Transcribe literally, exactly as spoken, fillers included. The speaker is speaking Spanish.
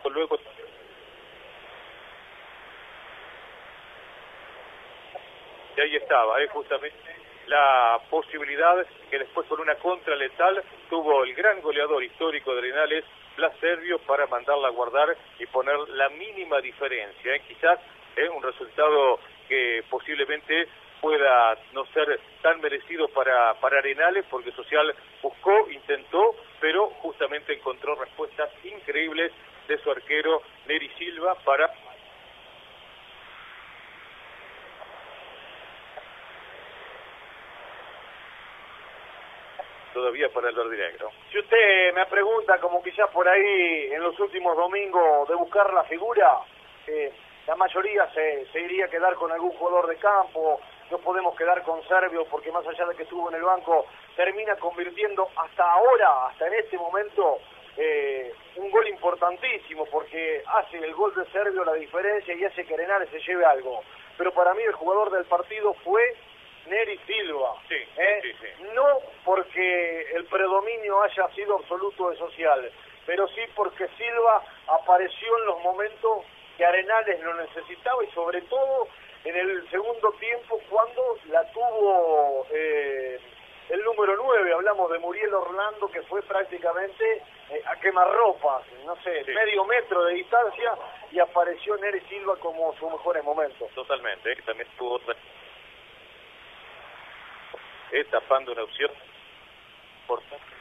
luego. Y ahí estaba, eh, justamente la posibilidad que después con una contra letal tuvo el gran goleador histórico de Arenales, Blas Servio, para mandarla a guardar y poner la mínima diferencia. Eh. Quizás eh, un resultado que posiblemente pueda no ser tan merecido para, para Arenales, porque Social buscó, intentó, pero justamente encontró respuestas increíbles de su arquero Neri Silva para... todavía para el verde y negro. Si usted me pregunta, como quizás por ahí en los últimos domingos, de buscar la figura, eh, la mayoría se, se iría a quedar con algún jugador de campo. No podemos quedar con Servio porque más allá de que estuvo en el banco, termina convirtiendo hasta ahora, hasta en este momento, eh, un gol importantísimo, porque hace el gol de Servio la diferencia y hace que Arenales se lleve algo. Pero para mí el jugador del partido fue Neri Silva, sí, ¿eh? sí, sí. No porque el predominio haya sido absoluto de Social, pero sí porque Silva apareció en los momentos que Arenales lo necesitaba y sobre todo en el segundo tiempo cuando la tuvo eh, el número nueve, hablamos de Muriel Orlando, que fue prácticamente eh, a quemarropas, no sé, sí. medio metro de distancia, y apareció Neri Silva como sus mejores momentos. Totalmente, eh, también tuvo otra... Eh, tapando una opción. Por...